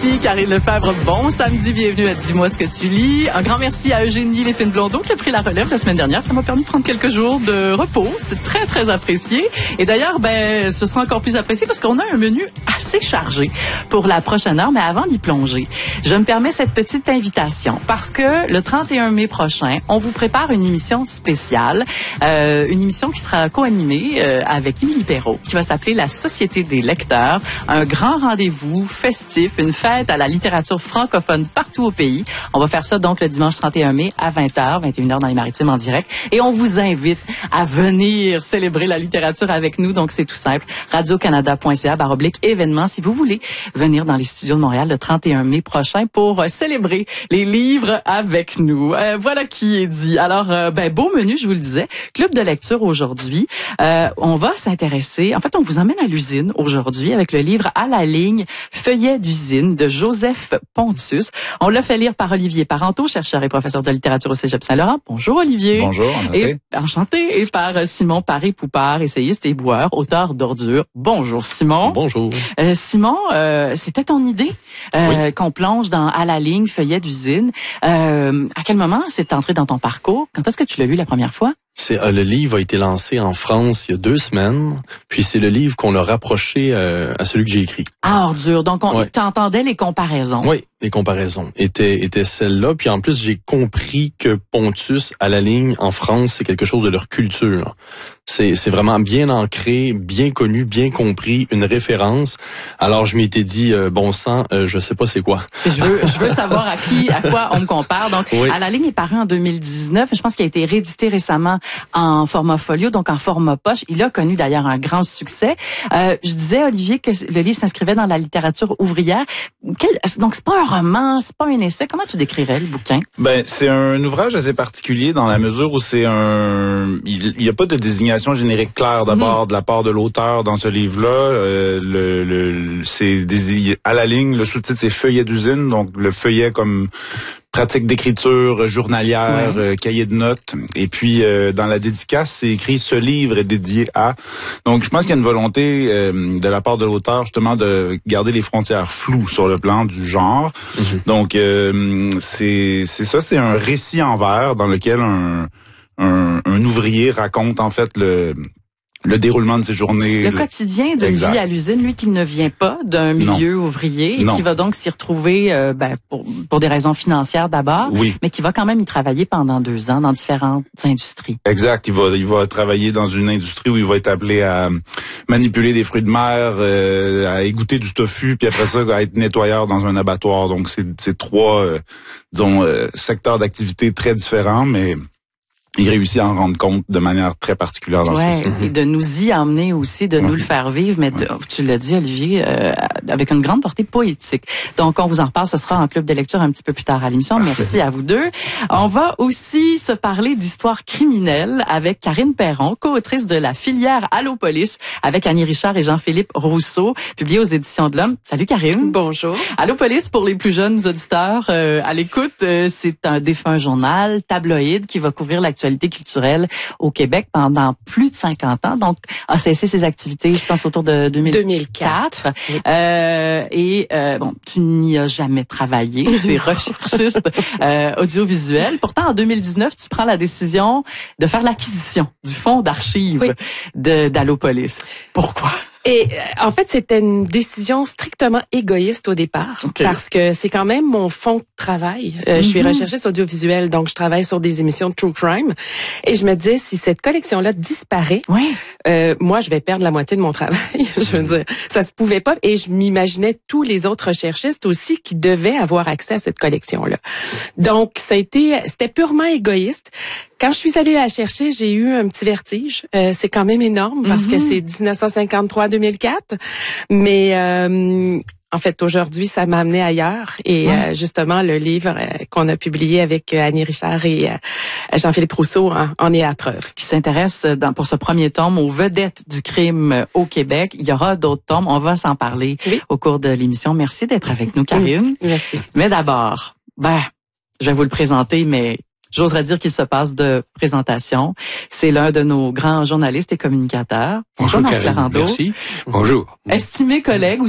Ici Karine Lefebvre, bon samedi, bienvenue à Dis-moi ce que tu lis. Un grand merci à Eugénie Léfine-Blondeau qui a pris la relève la semaine dernière. Ça m'a permis de prendre quelques jours de repos. C'est très, très apprécié. Et d'ailleurs, ce sera encore plus apprécié parce qu'on a un menu assez chargé pour la prochaine heure. Mais avant d'y plonger, je me permets cette petite invitation parce que le 31 mai prochain, on vous prépare une émission spéciale. Une émission qui sera co-animée avec Émilie Perrault, qui va s'appeler La Société des lecteurs. Un grand rendez-vous festif, une fête à la littérature francophone partout au pays. On va faire ça donc le dimanche 31 mai à 20h, 21h dans les Maritimes en direct. Et on vous invite à venir célébrer la littérature avec nous. Donc c'est tout simple. radiocanada.ca/événements si vous voulez venir dans les studios de Montréal le 31 mai prochain pour célébrer les livres avec nous. Voilà qui est dit. Alors, beau menu, je vous le disais. Club de lecture aujourd'hui. On va s'intéresser, en fait, on vous emmène à l'usine aujourd'hui avec le livre À la ligne, feuillet d'usine de Joseph Pontus. On l'a fait lire par Olivier Parenteau, chercheur et professeur de littérature au Cégep Saint-Laurent. Bonjour Olivier. Bonjour, enchanté. Et par Simon Paré-Poupard, essayiste et boueur, auteur d'Ordures. Bonjour Simon. Bonjour. Simon, c'était ton idée oui. Qu'on plonge dans À la ligne, feuillet d'usine. À quel moment c'est entré dans ton parcours? Quand est-ce que tu l'as lu la première fois? Le livre a été lancé en France il y a 2 semaines, puis c'est le livre qu'on l'a rapproché à celui que j'ai écrit. Ah, Ordures. Donc, t'entendais les comparaisons. Oui, les comparaisons étaient celles-là. Puis en plus, j'ai compris que Pontus, à la ligne, en France, c'est quelque chose de leur culture. C'est vraiment bien ancré, bien connu, bien compris, une référence. Alors, je m'étais dit, bon sang, je sais pas c'est quoi. Je veux savoir à quoi on me compare. Donc, oui. À la ligne est paru en 2019. Je pense qu'il a été réédité récemment en format folio, donc en format poche. Il a connu d'ailleurs un grand succès. Je disais, Olivier, que le livre s'inscrivait dans la littérature ouvrière. Donc, c'est pas un roman, c'est pas un essai. Comment tu décrirais le bouquin? C'est un ouvrage assez particulier dans la mesure où il y a pas de désignation générique claire d'abord de la part de l'auteur dans ce livre-là. C'est à la ligne, le sous-titre c'est feuillet d'usine, donc le feuillet comme pratique d'écriture journalière, cahier de notes. Et puis, dans la dédicace, c'est écrit « Ce livre est dédié à ». Donc, je pense qu'il y a une volonté de la part de l'auteur, justement, de garder les frontières floues sur le plan du genre. Donc, c'est ça, c'est un récit en vers dans lequel un ouvrier raconte, en fait, le déroulement de ses journées. Le quotidien d'une vie à l'usine, lui qui ne vient pas d'un milieu ouvrier et qui va donc s'y retrouver pour des raisons financières d'abord, mais qui va quand même y travailler pendant 2 ans dans différentes industries. Exact. Il va travailler dans une industrie où il va être appelé à manipuler des fruits de mer, à égoutter du tofu, puis après ça, à être nettoyeur dans un abattoir. Donc, c'est 3, secteurs d'activité très différents, mais il réussit à en rendre compte de manière très particulière dans ce récit. Et de nous y emmener aussi, de nous le faire vivre, mais tu l'as dit, Olivier, avec une grande portée poétique. Donc, on vous en reparle, ce sera en club de lecture un petit peu plus tard à l'émission. Merci à vous deux. On va aussi se parler d'histoire criminelle avec Karine Perron, co-autrice de la filière Allopolis, avec Annie Richard et Jean-Philippe Rousseau, publié aux Éditions de l'Homme. Salut Karine. Bonjour. Allopolis, pour les plus jeunes auditeurs à l'écoute, c'est un défunt journal tabloïd qui va couvrir l'actualité culturelle au Québec pendant plus de 50 ans. Donc, a cessé ses activités, je pense, autour de 2004. Oui. Tu n'y as jamais travaillé. Tu es recherchiste audiovisuel. Pourtant, en 2019, tu prends la décision de faire l'acquisition du fonds d'archives d'Allopolis. Pourquoi? Et en fait, c'était une décision strictement égoïste au départ, parce que c'est quand même mon fond de travail. Je suis recherchiste audiovisuelle, donc je travaille sur des émissions de true crime. Et je me disais, si cette collection-là disparaît, moi, je vais perdre la moitié de mon travail. Je veux dire, ça se pouvait pas. Et je m'imaginais tous les autres recherchistes aussi qui devaient avoir accès à cette collection-là. Donc, c'était purement égoïste. Quand je suis allée la chercher, j'ai eu un petit vertige. C'est quand même énorme parce que c'est 1953-2004. Mais en fait, aujourd'hui, ça m'a amené ailleurs. Et justement, le livre qu'on a publié avec Annie Richard et Jean-Philippe Rousseau en est la preuve. Qui s'intéresse pour ce premier tome aux vedettes du crime au Québec. Il y aura d'autres tomes. On va s'en parler au cours de l'émission. Merci d'être avec nous, Karine. Merci. Mais d'abord, je vais vous le présenter, mais j'oserais dire qu'il se passe de présentation. C'est l'un de nos grands journalistes et communicateurs. Bonjour, Karine. Merci. Bonjour. Estimé collègue